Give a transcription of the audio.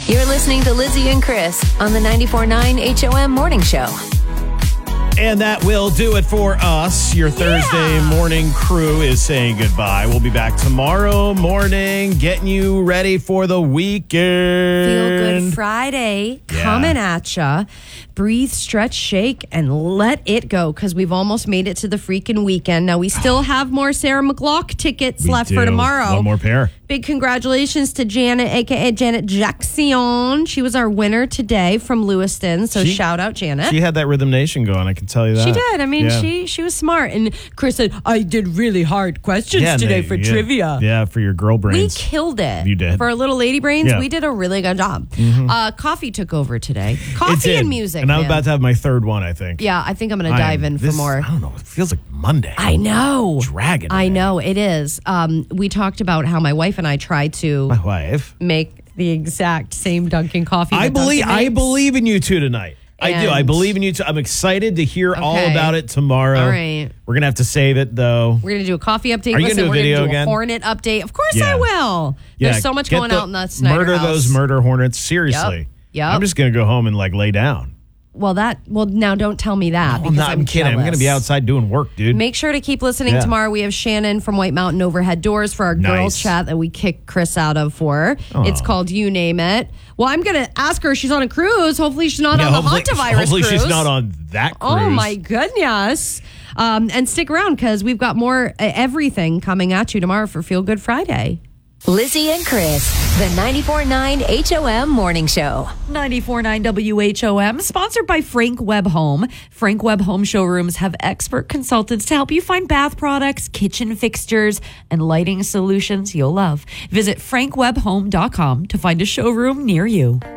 You're listening to Lizzie and Chris on the 94.9 HOM Morning Show. And that will do it for us. Your Thursday morning crew is saying goodbye. We'll be back tomorrow morning, getting you ready for the weekend. Feel Good Friday coming at ya. Breathe, stretch, shake, and let it go, because we've almost made it to the freaking weekend. Now, we still have more Sarah McLaugh tickets left for tomorrow. One more pair. Big congratulations to Janet, a.k.a. Janet Jackson. She was our winner today from Lewiston, so shout out, Janet. She had that Rhythm Nation going, I can tell you that. She did. I mean, she was smart. And Chris said, I did really hard questions today for trivia. Yeah, for your girl brains. We killed it. You did. For our little lady brains, Yeah. we did a really good job. Coffee took over today. It Coffee did. and music. And I'm man. about to have my third one, I think. Yeah, I think I'm going to dive in for more. I don't know. It feels like Monday. I know. Dragging. I know, it is. We talked about how my wife and I tried to My wife. make the exact same Dunkin' coffee. I that Dunkin' makes. believe in you two tonight. I do. I believe in you two. I'm excited to hear all about it tomorrow. All right. We're going to have to save it, though. We're going to do a coffee update. Are you going to do a video we're gonna do again? a Hornet update. Of course Yeah. I will. There's so much going out in the Snyder Murder house. those murder hornets. Seriously. Yep. I'm just going to go home and lay down. Well, now don't tell me that. I'm because not. I'm kidding. I'm going to be jealous. outside doing work, dude. Make sure to keep listening Yeah. tomorrow. We have Shannon from White Mountain Overhead Doors for our girls Nice. chat that we kicked Chris out of for. It's called You Name It. Well, I'm going to ask her. She's on a cruise. Hopefully she's not on the Hantavirus Hopefully cruise. she's not on that cruise. Oh, my goodness. And stick around, because we've got more everything coming at you tomorrow for Feel Good Friday. Lizzie and Chris, the 94.9 HOM Morning Show. 94.9 WHOM, sponsored by Frank Webb Home. Frank Webb Home showrooms have expert consultants to help you find bath products, kitchen fixtures, and lighting solutions you'll love. Visit frankwebbhome.com to find a showroom near you.